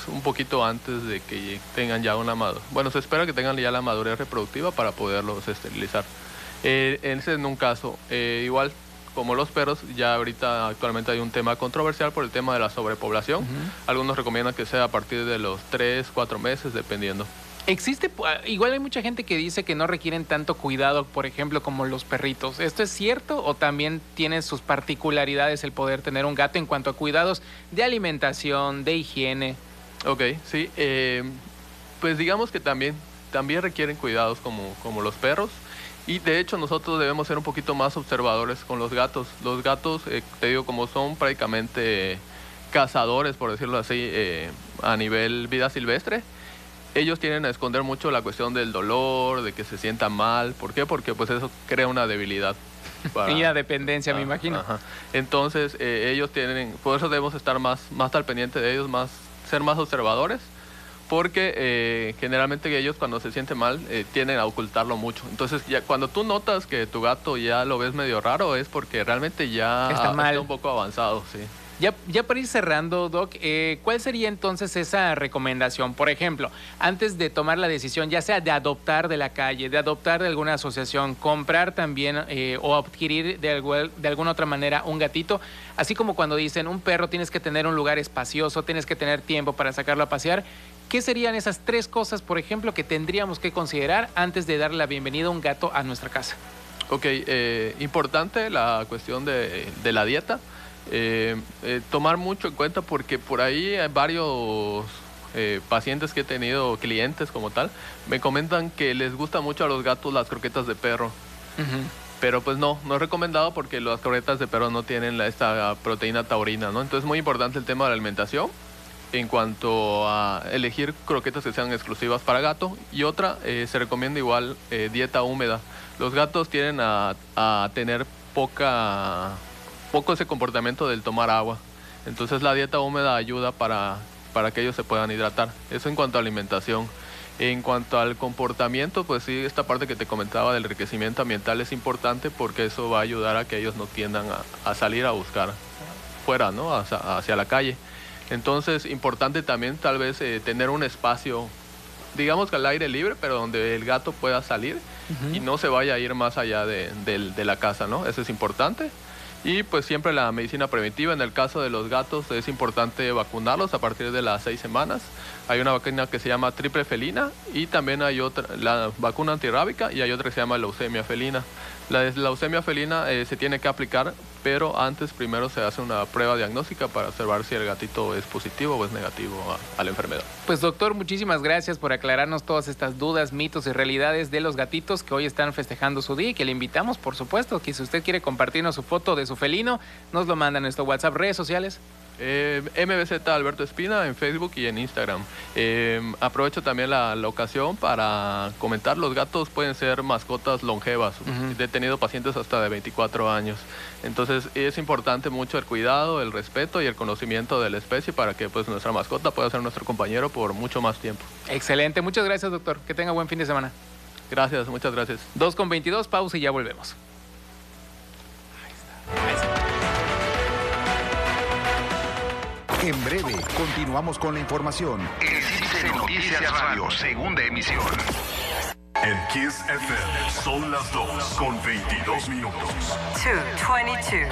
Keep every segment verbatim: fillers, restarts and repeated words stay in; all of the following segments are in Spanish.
un poquito antes de que tengan ya una madurez. Bueno, se espera que tengan ya la madurez reproductiva para poderlos esterilizar. Eh, ese en un caso. Eh, igual, como los perros, ya ahorita actualmente hay un tema controversial por el tema de la sobrepoblación. Uh-huh. Algunos recomiendan que sea a partir de los tres, cuatro meses, dependiendo. Existe, igual hay mucha gente que dice que no requieren tanto cuidado, por ejemplo, como los perritos. ¿Esto es cierto o también tiene sus particularidades el poder tener un gato en cuanto a cuidados de alimentación, de higiene? Ok, sí. Eh, pues digamos que también, también requieren cuidados como, como los perros. Y de hecho nosotros debemos ser un poquito más observadores con los gatos. Los gatos, eh, te digo, como son prácticamente cazadores, por decirlo así, eh, a nivel vida silvestre, ellos tienden a esconder mucho la cuestión del dolor, de que se sientan mal. ¿Por qué? Porque pues eso crea una debilidad. Para... y la dependencia, ah, me imagino. Ajá. Entonces eh, ellos tienen, por eso debemos estar más, más al pendiente de ellos, más, ser más observadores. Porque eh, generalmente ellos cuando se sienten mal eh, tienden a ocultarlo mucho. Entonces ya cuando tú notas que tu gato ya lo ves medio raro es porque realmente ya está, mal. está un poco avanzado, sí. Ya, ya para ir cerrando, Doc, eh, ¿cuál sería entonces esa recomendación? Por ejemplo, antes de tomar la decisión, ya sea de adoptar de la calle, de adoptar de alguna asociación, comprar también eh, o adquirir de, algo, de alguna otra manera un gatito, así como cuando dicen un perro tienes que tener un lugar espacioso, tienes que tener tiempo para sacarlo a pasear, ¿qué serían esas tres cosas, por ejemplo, que tendríamos que considerar antes de darle la bienvenida a un gato a nuestra casa? Ok, eh, importante la cuestión de, de la dieta. Eh, eh, tomar mucho en cuenta porque por ahí hay varios eh, pacientes que he tenido, clientes como tal, me comentan que les gusta mucho a los gatos las croquetas de perro. Uh-huh. Pero pues no, no es recomendado porque las croquetas de perro no tienen la, esta proteína taurina, ¿no? Entonces es muy importante el tema de la alimentación en cuanto a elegir croquetas que sean exclusivas para gato. Y otra, eh, se recomienda igual eh, dieta húmeda. Los gatos tienden a, a tener poca... poco ese comportamiento del tomar agua. Entonces la dieta húmeda ayuda para, para que ellos se puedan hidratar. Eso en cuanto a alimentación. En cuanto al comportamiento, pues sí, esta parte que te comentaba del enriquecimiento ambiental es importante porque eso va a ayudar a que ellos no tiendan a, a salir a buscar fuera, ¿no? Hacia, hacia la calle. Entonces, importante también tal vez eh, tener un espacio, digamos que al aire libre, pero donde el gato pueda salir uh-huh. y no se vaya a ir más allá de, de, de la casa, ¿no? Eso es importante. Y pues siempre la medicina preventiva, en el caso de los gatos es importante vacunarlos a partir de las seis semanas. Hay una vacuna que se llama triple felina y también hay otra, la vacuna antirrábica, y hay otra que se llama leucemia felina. La de leucemia felina eh, se tiene que aplicar, pero antes primero se hace una prueba diagnóstica para observar si el gatito es positivo o es negativo a, a la enfermedad. Pues doctor, muchísimas gracias por aclararnos todas estas dudas, mitos y realidades de los gatitos que hoy están festejando su día y que le invitamos, por supuesto, que si usted quiere compartirnos su foto de su felino, nos lo manda en nuestro WhatsApp, redes sociales. Eh, M B Z Alberto Espina en Facebook y en Instagram. Eh, aprovecho también la, la ocasión para comentar, los gatos pueden ser mascotas longevas. Uh-huh. He tenido pacientes hasta de veinticuatro años. Entonces es importante mucho el cuidado, el respeto y el conocimiento de la especie para que pues nuestra mascota pueda ser nuestro compañero por mucho más tiempo. Excelente, muchas gracias doctor, que tenga buen fin de semana. Gracias, muchas gracias. dos con veintidós, pausa y ya volvemos. Ahí está. Ahí está. En breve, continuamos con la información. Existe Noticias Radio, segunda emisión. En Kiss F M son las dos con veintidós minutos. dos veintidós.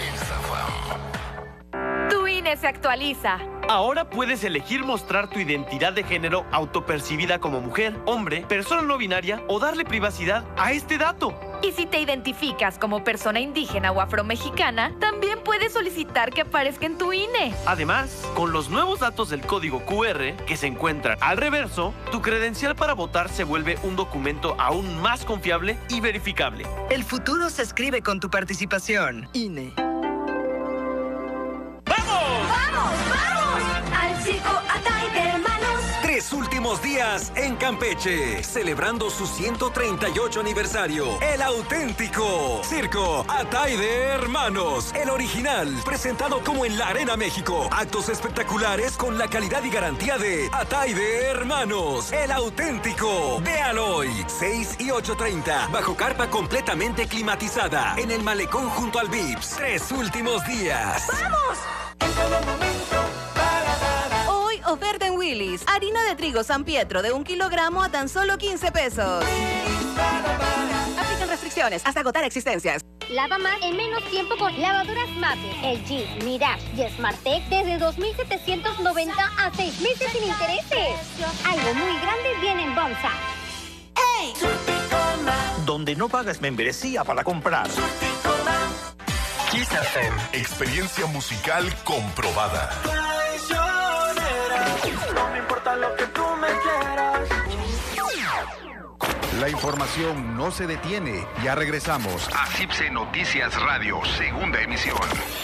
Tu I N E se actualiza. Ahora puedes elegir mostrar tu identidad de género autopercibida como mujer, hombre, persona no binaria o darle privacidad a este dato. Y si te identificas como persona indígena o afromexicana, también puedes solicitar que aparezca en tu I N E. Además, con los nuevos datos del código Q R que se encuentran al reverso, tu credencial para votar se vuelve un documento aún más confiable y verificable. El futuro se escribe con tu participación. I N E. Tres últimos días en Campeche, celebrando su ciento treinta y ocho aniversario. El auténtico Circo Atay de Hermanos, el original, presentado como en la Arena México. Actos espectaculares con la calidad y garantía de Atay de Hermanos, el auténtico. Véalo hoy, seis y ocho treinta, bajo carpa completamente climatizada, en el malecón junto al Vips. Tres últimos días. ¡Vamos! Hoy, oferta en Wii Willis. Harina de trigo San Pietro de un kilogramo a tan solo quince pesos. Aplican restricciones hasta agotar existencias. Lava más en menos tiempo con lavadoras Maples, L G, Mirage y SmartTech desde dos mil setecientos noventa a seis meses sin intereses. Algo muy grande viene en Bomsa. ¡Hey! Donde no pagas membresía para comprar. Kiss F M. Experiencia musical comprobada. No me importa lo que tú me quieras. La información no se detiene. Ya regresamos. A C I P S E Noticias Radio, segunda emisión.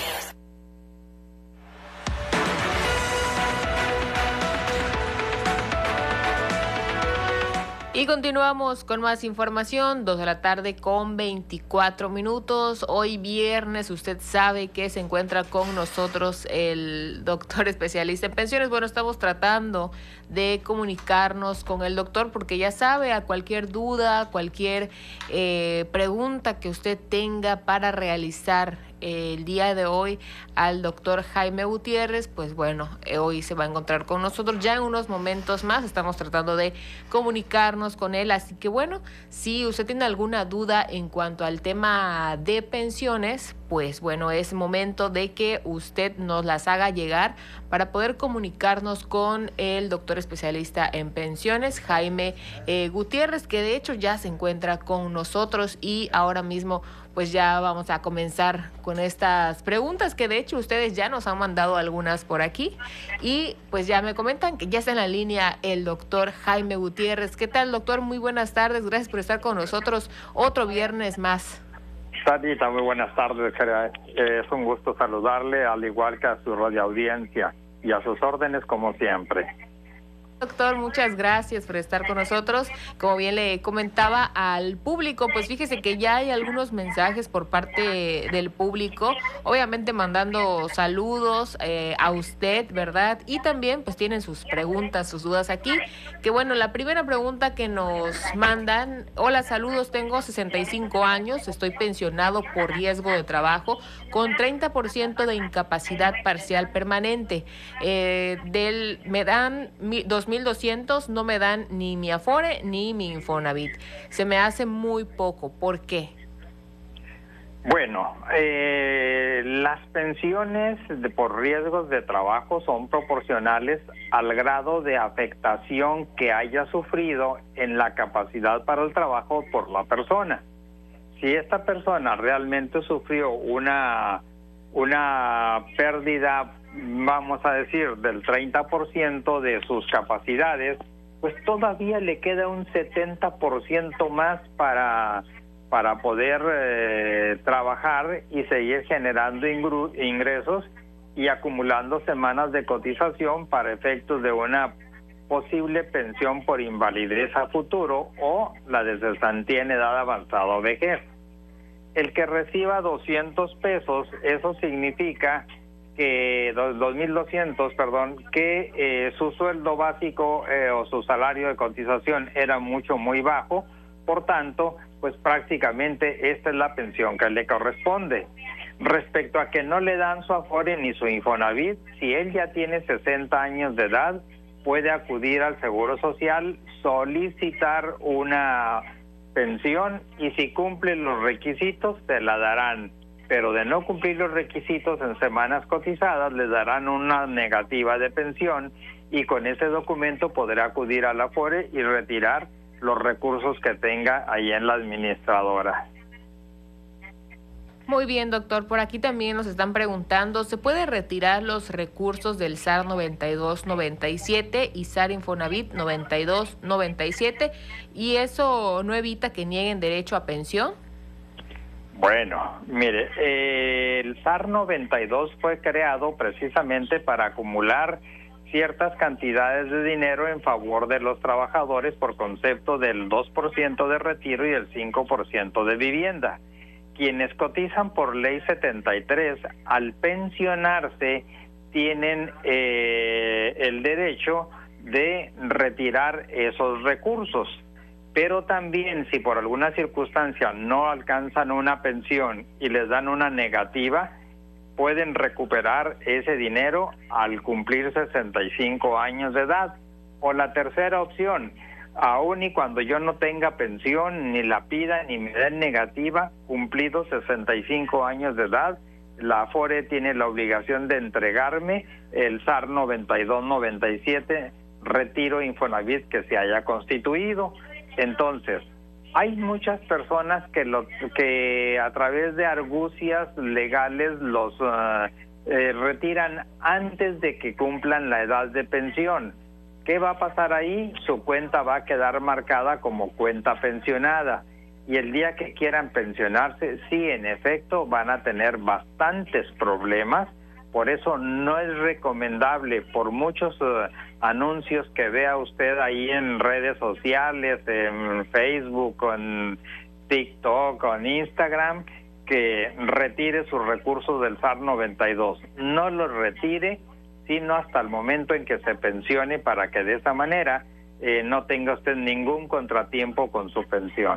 Y continuamos con más información, dos de la tarde con veinticuatro minutos. Hoy viernes, usted sabe que se encuentra con nosotros el doctor especialista en pensiones. Bueno, estamos tratando de comunicarnos con el doctor porque ya sabe, a cualquier duda, cualquier eh, pregunta que usted tenga para realizar el día de hoy al doctor Jaime Gutiérrez, pues bueno, eh, hoy se va a encontrar con nosotros ya en unos momentos más. Estamos tratando de comunicarnos con él, así que bueno, si usted tiene alguna duda en cuanto al tema de pensiones, pues bueno, es momento de que usted nos las haga llegar para poder comunicarnos con el doctor especialista en pensiones, Jaime eh, Gutiérrez, que de hecho ya se encuentra con nosotros y ahora mismo pues ya vamos a comenzar con estas preguntas que de hecho ustedes ya nos han mandado algunas por aquí y pues ya me comentan que ya está en la línea el doctor Jaime Gutiérrez. ¿Qué tal, doctor? Muy buenas tardes, gracias por estar con nosotros otro viernes más. Sarita, muy buenas tardes. Es un gusto saludarle, al igual que a su radioaudiencia, y a sus órdenes como siempre. Doctor, muchas gracias por estar con nosotros. Como bien le comentaba al público, pues fíjese que ya hay algunos mensajes por parte del público, obviamente mandando saludos eh, a usted, ¿verdad? Y también pues tienen sus preguntas, sus dudas aquí. Que bueno, la primera pregunta que nos mandan: hola, saludos, tengo sesenta y cinco años, estoy pensionado por riesgo de trabajo con treinta por ciento de incapacidad parcial permanente. Eh, del, me dan dos mil doscientos, no me dan ni mi Afore ni mi Infonavit. Se me hace muy poco. ¿Por qué? Bueno, eh, las pensiones de, por riesgos de trabajo son proporcionales al grado de afectación que haya sufrido en la capacidad para el trabajo por la persona. Si esta persona realmente sufrió una, una pérdida, vamos a decir, del treinta por ciento de sus capacidades, pues todavía le queda un setenta por ciento más para, para poder eh, trabajar y seguir generando ingresos y acumulando semanas de cotización para efectos de una posible pensión por invalidez a futuro o la de cesantía en edad avanzada o vejez. El que reciba doscientos pesos, eso significa que dos mil doscientos, perdón, que eh, su sueldo básico eh, o su salario de cotización era mucho, muy bajo, por tanto, pues prácticamente esta es la pensión que le corresponde. Respecto a que no le dan su Afore ni su Infonavit, si él ya tiene sesenta años de edad, puede acudir al Seguro Social, solicitar una pensión y si cumple los requisitos, se la darán. Pero de no cumplir los requisitos en semanas cotizadas, les darán una negativa de pensión y con ese documento podrá acudir a la Afore y retirar los recursos que tenga ahí en la administradora. Muy bien, doctor. Por aquí también nos están preguntando, ¿se puede retirar los recursos del S A R noventa y dos noventa y siete y S A R Infonavit noventa y dos noventa y siete y eso no evita que nieguen derecho a pensión? Bueno, mire, eh, el S A R noventa y dos fue creado precisamente para acumular ciertas cantidades de dinero en favor de los trabajadores por concepto del dos por ciento de retiro y el cinco por ciento de vivienda. Quienes cotizan por ley setenta y tres, al pensionarse, tienen eh, el derecho de retirar esos recursos. Pero también si por alguna circunstancia no alcanzan una pensión y les dan una negativa, pueden recuperar ese dinero al cumplir sesenta y cinco años de edad. O la tercera opción, aun y cuando yo no tenga pensión, ni la pida, ni me den negativa, cumplidos sesenta y cinco años de edad, la Afore tiene la obligación de entregarme el S A R noventa y dos noventa y siete, retiro Infonavit que se haya constituido. Entonces, hay muchas personas que, lo, que a través de argucias legales los uh, eh, retiran antes de que cumplan la edad de pensión. ¿Qué va a pasar ahí? Su cuenta va a quedar marcada como cuenta pensionada. Y el día que quieran pensionarse, sí, en efecto, van a tener bastantes problemas. Por eso no es recomendable, por muchos uh, anuncios que vea usted ahí en redes sociales, en Facebook, en TikTok, o en Instagram, que retire sus recursos del S A R noventa y dos. No los retire, sino hasta el momento en que se pensione, para que de esa manera eh, no tenga usted ningún contratiempo con su pensión.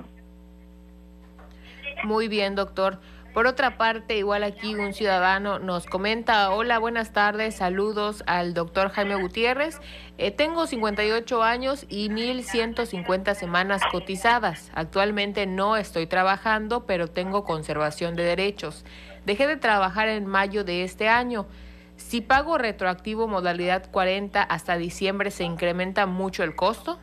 Muy bien, doctor. Por otra parte, igual aquí un ciudadano nos comenta: hola, buenas tardes, saludos al doctor Jaime Gutiérrez. Eh, tengo cincuenta y ocho años y mil ciento cincuenta semanas cotizadas. Actualmente no estoy trabajando, pero tengo conservación de derechos. Dejé de trabajar en mayo de este año. Si pago retroactivo modalidad cuarenta hasta diciembre, ¿se incrementa mucho el costo?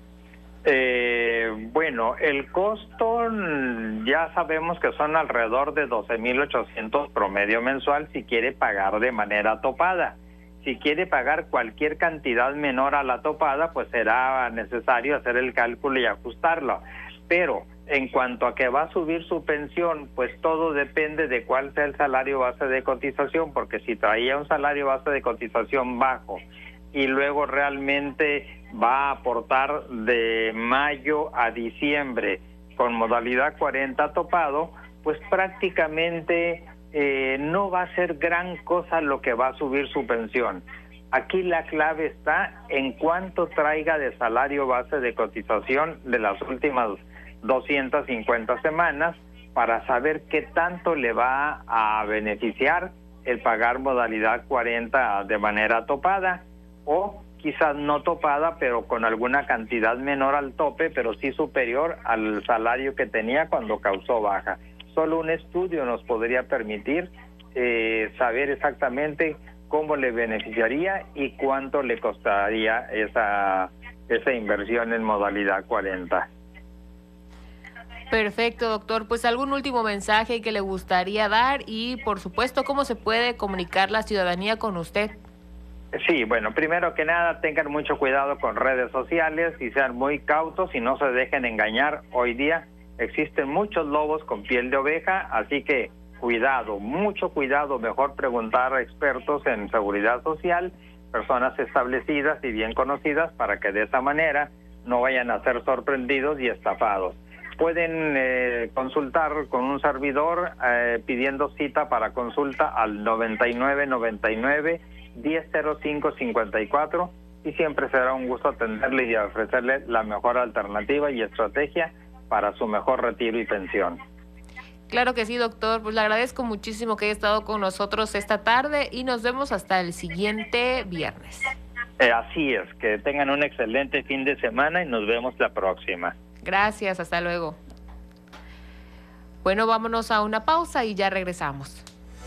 Eh, bueno, el costo ya sabemos que son alrededor de doce mil ochocientos promedio mensual si quiere pagar de manera topada. Si quiere pagar cualquier cantidad menor a la topada, pues será necesario hacer el cálculo y ajustarlo. Pero en cuanto a que va a subir su pensión, pues todo depende de cuál sea el salario base de cotización, porque si traía un salario base de cotización bajo y luego realmente va a aportar de mayo a diciembre con modalidad cuarenta topado, pues prácticamente eh, no va a ser gran cosa lo que va a subir su pensión. Aquí la clave está en cuánto traiga de salario base de cotización de las últimas doscientas cincuenta semanas, para saber qué tanto le va a beneficiar el pagar modalidad cuarenta de manera topada, o quizás no topada, pero con alguna cantidad menor al tope, pero sí superior al salario que tenía cuando causó baja. Solo un estudio nos podría permitir eh, saber exactamente cómo le beneficiaría y cuánto le costaría esa, esa inversión en modalidad cuarenta. Perfecto, doctor. Pues algún último mensaje que le gustaría dar y, por supuesto, cómo se puede comunicar la ciudadanía con usted. Sí, bueno, primero que nada, tengan mucho cuidado con redes sociales y sean muy cautos y no se dejen engañar. Hoy día existen muchos lobos con piel de oveja, así que cuidado, mucho cuidado. Mejor preguntar a expertos en seguridad social, personas establecidas y bien conocidas, para que de esa manera no vayan a ser sorprendidos y estafados. Pueden eh, consultar con un servidor eh, pidiendo cita para consulta al noventa y nueve noventa y nueve diez cero cinco cincuenta y cuatro, y siempre será un gusto atenderle y ofrecerle la mejor alternativa y estrategia para su mejor retiro y pensión. Claro que sí, doctor. Pues le agradezco muchísimo que haya estado con nosotros esta tarde y nos vemos hasta el siguiente viernes. Eh, así es, que tengan un excelente fin de semana y nos vemos la próxima. Gracias, hasta luego. Bueno, vámonos a una pausa y ya regresamos.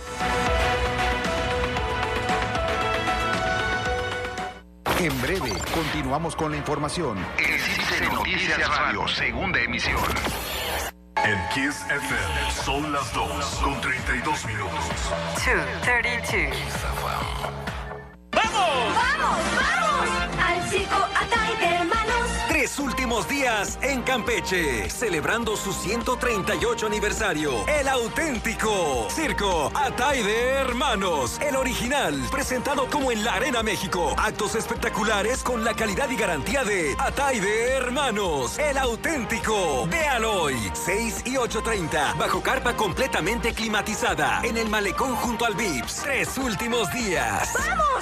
En breve, continuamos con la información. En C I C E Noticias Radio, segunda emisión. En Kiss F M son las dos con treinta y dos minutos. dos treinta y dos. ¡Vamos! ¡Vamos, vamos! Al circo Atay de Hermanos. Tres últimos días en Campeche, celebrando su ciento treinta y ocho aniversario. El auténtico Circo Atay de Hermanos, el original, presentado como en la Arena México. Actos espectaculares con la calidad y garantía de Atay de Hermanos, el auténtico. Véalo hoy, seis y ocho treinta, bajo carpa completamente climatizada, en el malecón junto al Vips. Tres últimos días. ¡Vamos!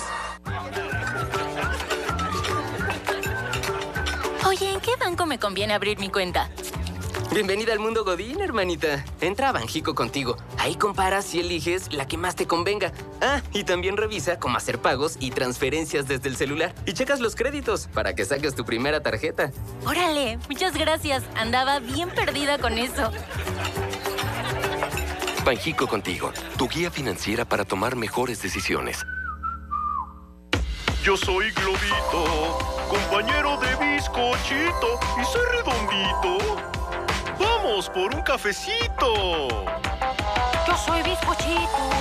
Oye, ¿en qué banco me conviene abrir mi cuenta? Bienvenida al mundo Godín, hermanita. Entra a Banjico contigo. Ahí comparas y eliges la que más te convenga. Ah, y también revisa cómo hacer pagos y transferencias desde el celular. Y checas los créditos para que saques tu primera tarjeta. Órale, muchas gracias. Andaba bien perdida con eso. Banjico contigo, tu guía financiera para tomar mejores decisiones. Yo soy Globito, compañero de bizcochito, y soy redondito. ¡Vamos por un cafecito! Yo soy bizcochito,